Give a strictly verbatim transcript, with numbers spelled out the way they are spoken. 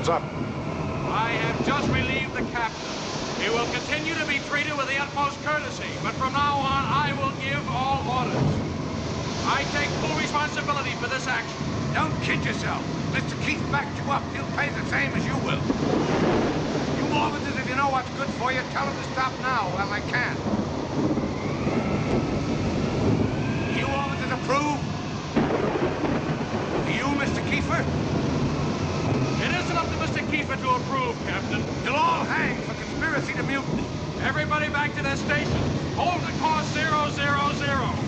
What's up? I have just relieved the captain. He will continue to be treated with the utmost courtesy, but from now on, I will give all orders. I take full responsibility for this action. Don't kid yourself. Mister Keith backed you up. He'll pay the same as you will. You officers, if you know what's good for you, tell him to stop now while I can. You officers approve? Do you, Mister Kiefer? It isn't up to Mister Kiefer to approve, Captain. You'll all hang for conspiracy to mutiny. Everybody back to their stations. Hold the course zero zero zero.